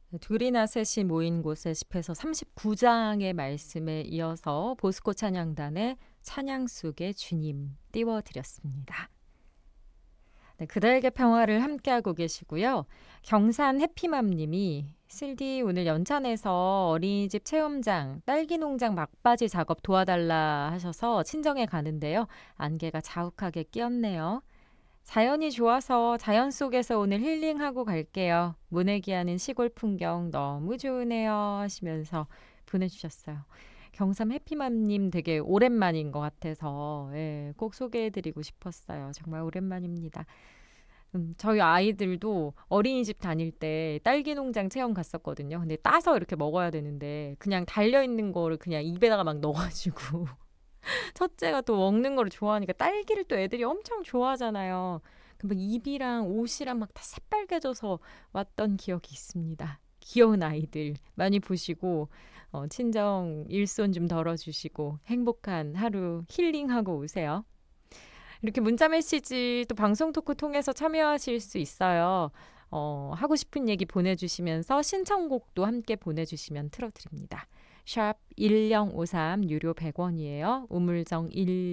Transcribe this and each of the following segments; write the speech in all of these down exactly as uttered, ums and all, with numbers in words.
둘이나 셋이 모인 곳에 집에서 삼십구 장의 말씀에 이어서 보스코 찬양단의 찬양 속의 주님 띄워드렸습니다. 네, 그대에게 평화를 함께하고 계시고요. 경산 해피맘님이 슬디 오늘 연찬에서 어린이집 체험장 딸기 농장 막바지 작업 도와달라 하셔서 친정에 가는데요. 안개가 자욱하게 끼었네요. 자연이 좋아서 자연 속에서 오늘 힐링하고 갈게요. 모내기하는 시골 풍경 너무 좋으네요 하시면서 보내주셨어요. 경삼 해피맘님 되게 오랜만인 것 같아서 예, 꼭 소개해드리고 싶었어요. 정말 오랜만입니다. 음, 저희 아이들도 어린이집 다닐 때 딸기 농장 체험 갔었거든요. 근데 따서 이렇게 먹어야 되는데 그냥 달려있는 거를 그냥 입에다가 막 넣어가지고 첫째가 또 먹는 거를 좋아하니까 딸기를 또 애들이 엄청 좋아하잖아요. 그 막 입이랑 옷이랑 막 다 새빨개져서 왔던 기억이 있습니다. 귀여운 아이들 많이 보시고 어, 친정 일손 좀 덜어주시고 행복한 하루 힐링하고 오세요. 이렇게 문자 메시지 또 방송 토크 통해서 참여하실 수 있어요. 어, 하고 싶은 얘기 보내주시면서 신청곡도 함께 보내주시면 틀어드립니다. 샵 일공오삼 유료 백 원이에요. 우물정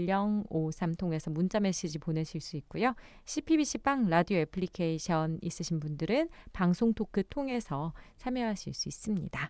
일공오삼 통해서 문자 메시지 보내실 수 있고요. 씨피비씨 빵 라디오 애플리케이션 있으신 분들은 방송 토크 통해서 참여하실 수 있습니다.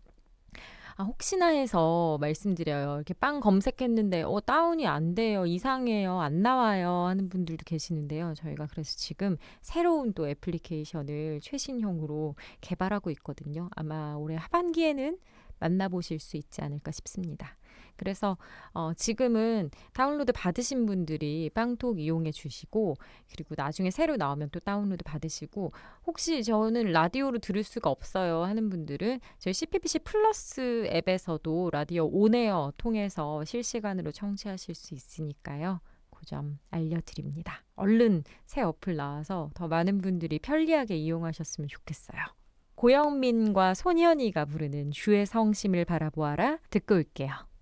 아, 혹시나 해서 말씀드려요. 이렇게 빵 검색했는데 어, 다운이 안 돼요. 이상해요. 안 나와요. 하는 분들도 계시는데요. 저희가 그래서 지금 새로운 또 애플리케이션을 최신형으로 개발하고 있거든요. 아마 올해 하반기에는 만나보실 수 있지 않을까 싶습니다. 그래서 어, 지금은 다운로드 받으신 분들이 빵톡 이용해 주시고 그리고 나중에 새로 나오면 또 다운로드 받으시고 혹시 저는 라디오로 들을 수가 없어요 하는 분들은 저희 씨피비씨 플러스 앱에서도 라디오 온에어 통해서 실시간으로 청취하실 수 있으니까요. 그 점 알려드립니다. 얼른 새 어플 나와서 더 많은 분들이 편리하게 이용하셨으면 좋겠어요. 고영민과 손현이가 부르는 주의 성심을 바라보아라 듣고 올게요.